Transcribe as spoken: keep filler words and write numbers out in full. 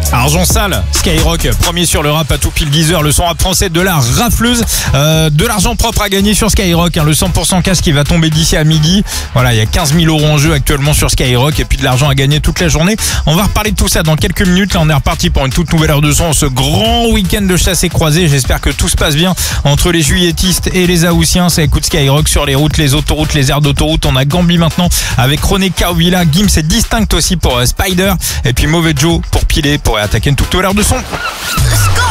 Argent sale, Skyrock, premier sur le rap à tout pile dix heures. Le son rap français de la rafleuse. Euh, de l'argent propre à gagner sur Skyrock. Hein, le cent pour cent cash qui va tomber d'ici à midi. Voilà, il y a quinze mille euros en jeu actuellement sur Skyrock. Et puis de l'argent à gagner toute la journée. On va reparler de tout ça dans quelques minutes. Là, on est reparti pour une toute nouvelle heure de son. Ce grand week-end de chasse et croisée. J'espère que tout se passe bien entre les juilletistes et les Haussiens. Ça écoute Skyrock sur les routes, les autoroutes, les aires d'autoroute. On a Gambi maintenant avec René Kaouila. Gims est distinct aussi pour euh, Spider. Et puis Mauvais Joe pour piler, pour attaquer une toute nouvelle heure de son.